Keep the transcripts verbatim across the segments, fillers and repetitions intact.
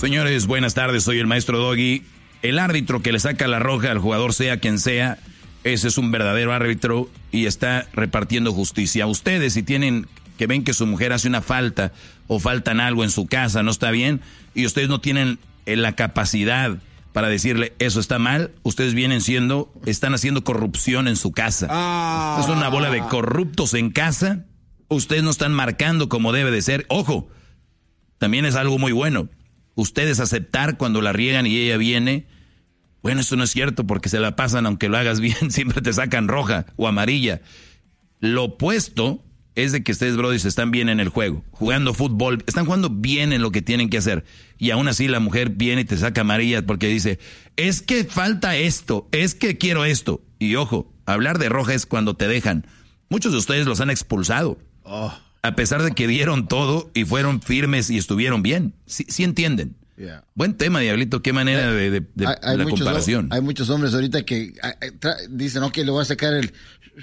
Señores, buenas tardes, soy el maestro Doggy. El árbitro que le saca la roja al jugador, sea quien sea, ese es un verdadero árbitro y está repartiendo justicia. Ustedes, si tienen que ven que su mujer hace una falta o faltan algo en su casa, no está bien, y ustedes no tienen la capacidad para decirle eso está mal, ustedes vienen siendo, están haciendo corrupción en su casa. Ah. Es una bola de corruptos en casa. Ustedes no están marcando como debe de ser. Ojo, también es algo muy bueno. Ustedes aceptar cuando la riegan y ella viene. Bueno, eso no es cierto porque se la pasan, aunque lo hagas bien, siempre te sacan roja o amarilla. Lo opuesto es de que ustedes, brothers, están bien en el juego, jugando fútbol, están jugando bien en lo que tienen que hacer. Y aún así la mujer viene y te saca amarilla porque dice, es que falta esto, es que quiero esto. Y ojo, hablar de roja es cuando te dejan. Muchos de ustedes los han expulsado. Oh. A pesar de que dieron todo y fueron firmes y estuvieron bien. Sí, sí entienden. Yeah. Buen tema, Diablito. Qué manera de, de, de, hay, hay la muchos, comparación. Hay muchos hombres ahorita que dicen, ok, le voy a sacar el...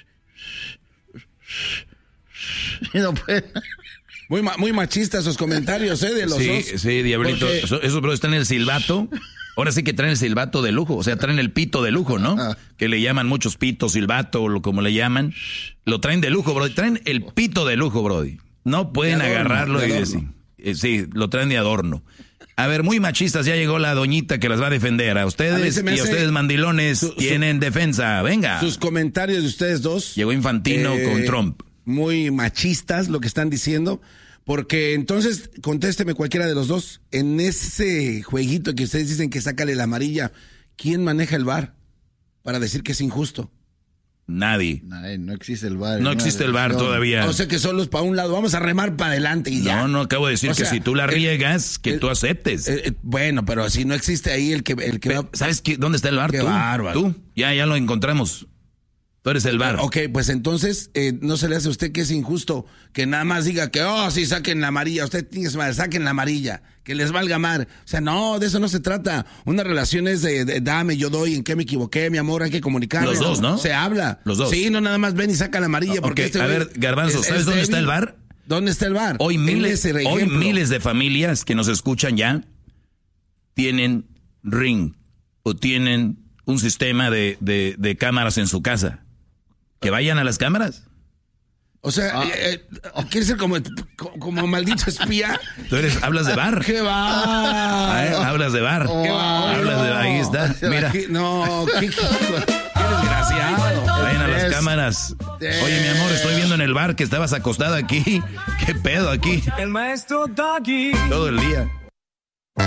No puede. Muy, muy machistas esos comentarios, ¿eh? De los sí, dos. Sí, Diablito. Porque... Esos, esos bros están en el silbato. Ahora sí que traen el silbato de lujo. O sea, traen el pito de lujo, ¿no? Ah. Que le llaman muchos pitos, silbato, o como le llaman. Lo traen de lujo, Brody. Traen el pito de lujo, Brody. No pueden adorno, agarrarlo y decir. Eh, sí, lo traen de adorno. A ver, muy machistas, ya llegó la doñita que las va a defender. A ustedes a y a ustedes mandilones su, tienen su, defensa. Venga. Sus comentarios de ustedes dos. Llegó Infantino eh, con Trump. Muy machistas lo que están diciendo. Porque entonces, contésteme cualquiera de los dos. En ese jueguito que ustedes dicen que sácale la amarilla, ¿quién maneja el V A R para decir que es injusto? Nadie. Nadie, no existe el V A R. No existe el V A R todavía. O sea que solo es para un lado. Vamos a remar para adelante y ya. No, no, acabo de decir o que sea, si tú la riegas, el, que el, tú aceptes. El, el, bueno, pero si no existe ahí el que, el que va... ¿Sabes qué, dónde está el V A R? Qué tú. bárbaro. Tú. Ya, ya lo encontramos. Tú eres el V A R. Ok, pues entonces, eh, ¿no se le hace a usted que es injusto que nada más diga que, oh, sí, saquen la amarilla? Usted tiene que saquen la amarilla, que les valga mar. O sea, no, de eso no se trata. Una relación es de, de dame, yo doy, en qué me equivoqué, mi amor, hay que comunicar. Los dos, ¿no? Se habla. Los dos. Sí, no nada más ven y saca la amarilla. Okay, porque este a ver, Garbanzo, ¿sabes dónde está el V A R? ¿Dónde está el V A R? Hoy miles, hoy miles de familias que nos escuchan ya tienen Ring o tienen un sistema de, de, de cámaras en su casa. Que vayan a las cámaras. O sea, ah. eh, ¿quieres ser como, como maldito espía? Tú eres, hablas de V A R. ¿Qué va? ¿Eh? Hablas de V A R. ¿Qué va? Hablas de ahí está. Mira. No, qué, qué desgraciado. Vayan a las cámaras. Oye, mi amor, estoy viendo en el bar que estabas acostada aquí. ¿Qué pedo aquí? El maestro Doggy. Todo el día.